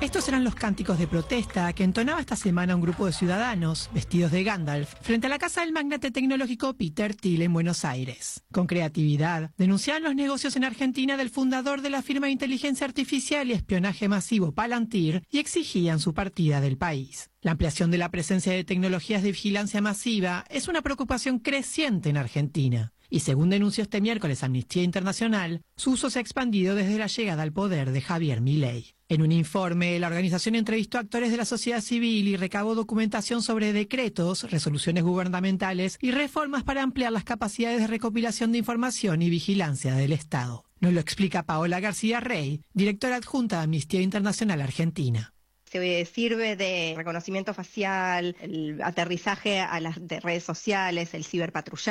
Estos eran los cánticos de protesta que entonaba esta semana un grupo de ciudadanos, vestidos de Gandalf, frente a la casa del magnate tecnológico Peter Thiel en Buenos Aires. Con creatividad, denunciaban los negocios en Argentina del fundador de la firma de inteligencia artificial y espionaje masivo Palantir y exigían su partida del país. La ampliación de la presencia de tecnologías de vigilancia masiva es una preocupación creciente en Argentina. Y según denunció este miércoles Amnistía Internacional, su uso se ha expandido desde la llegada al poder de Javier Milei. En un informe, la organización entrevistó a actores de la sociedad civil y recabó documentación sobre decretos, resoluciones gubernamentales y reformas para ampliar las capacidades de recopilación de información y vigilancia del Estado. Nos lo explica Paola García Rey, directora adjunta de Amnistía Internacional Argentina. Se sirve de reconocimiento facial, el aterrizaje a las redes sociales, el ciberpatrullaje.